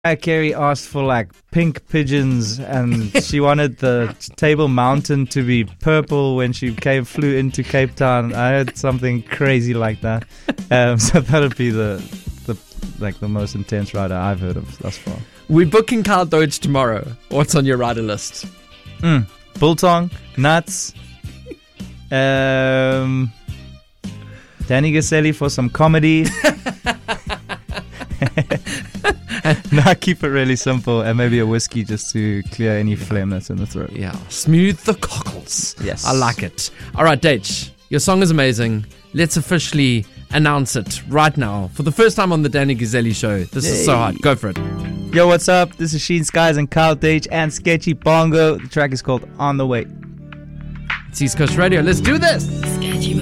Carey asked for like pink pigeons, and she wanted the Table Mountain to be purple when she flew into Cape Town. I heard something crazy like that. So that would be the most intense rider I've heard of thus far. We're booking Kyle Deutsch tomorrow. What's on your rider list? Biltong, nuts. Danny Gaselli for some comedy. No, I keep it really simple, and maybe a whiskey just to clear any phlegm that's in the throat. Yeah, smooth the cockles. Yes. I like it. All right, Dage, your song is amazing. Let's officially announce it right now. For the first time on the Danny Gazelli Show. This is so hard. Go for it. Yo, what's up? This is Sheen Skies and Kyle Dage and Sketchy Bongo. The track is called On the Way. It's East Coast Radio. Let's do this.